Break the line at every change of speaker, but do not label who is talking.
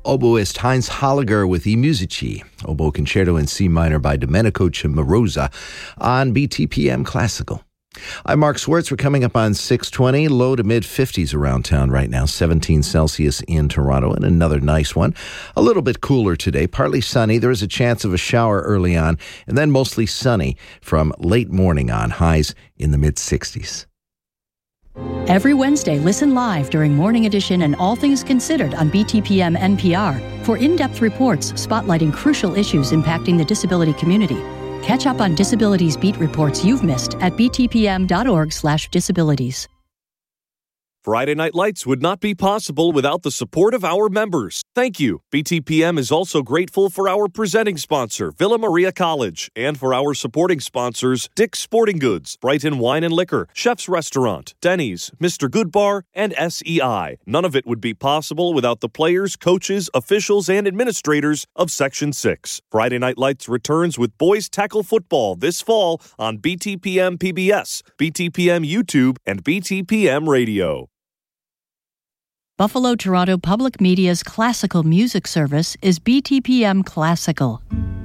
Oboist Heinz Holliger with I Musici, Oboe Concerto in C minor by Domenico Cimarosa on BTPM Classical. I'm Mark Swartz. We're coming up on 6:20, low to mid-50s around town right now, 17 Celsius in Toronto, and another nice one. A little bit cooler today, partly sunny. There is a chance of a shower early on, and then mostly sunny from late morning on, highs in the mid-60s.
Every Wednesday, listen live during Morning Edition and All Things Considered on BTPM NPR for in-depth reports spotlighting crucial issues impacting the disability community. Catch up on Disabilities Beat reports you've missed at btpm.org/disabilities.
Friday Night Lights would not be possible without the support of our members. Thank you. BTPM is also grateful for our presenting sponsor, Villa Maria College, and for our supporting sponsors, Dick's Sporting Goods, Brighton Wine and Liquor, Chef's Restaurant, Denny's, Mr. Goodbar, and SEI. None of it would be possible without the players, coaches, officials, and administrators of Section 6. Friday Night Lights returns with boys tackle football this fall on BTPM PBS, BTPM YouTube, and BTPM Radio.
Buffalo Toronto Public Media's classical music service is BTPM Classical.